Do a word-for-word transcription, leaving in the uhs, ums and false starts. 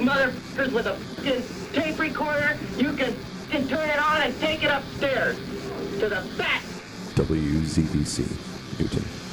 motherfuckers with a fucking tape recorder, you can, can turn it on and take it upstairs to the back. W Z B C, Newton.